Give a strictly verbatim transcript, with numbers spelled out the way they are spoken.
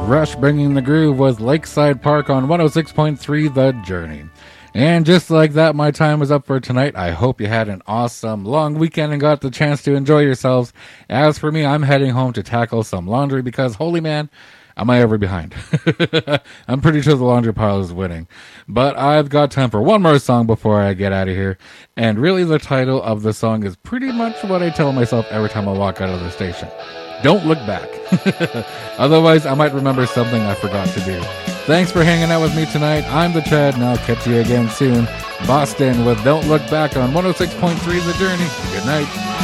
Rush bringing the groove was Lakeside Park on one oh six point three The Journey. And just like that, my time is up for tonight. I hope you had an awesome long weekend and got the chance to enjoy yourselves. As for me, I'm heading home to tackle some laundry because, holy man, am I ever behind. I'm pretty sure the laundry pile is winning. But I've got time for one more song before I get out of here. And really the title of the song is pretty much what I tell myself every time I walk out of the station. Don't look back. Otherwise, I might remember something I forgot to do. Thanks for hanging out with me tonight. I'm the Chad, and I'll catch you again soon. Boston with Don't Look Back on one oh six point three The Journey. Good night.